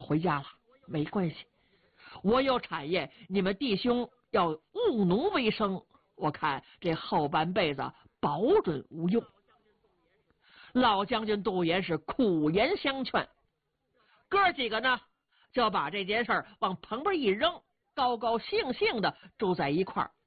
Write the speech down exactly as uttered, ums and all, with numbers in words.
回家了，没关系，我有产业，你们弟兄要务农为生，我看这后半辈子保准无忧。老将军杜岩是苦言相劝，哥几个呢就把这件事儿往旁边一扔，高高兴兴的住在一块儿，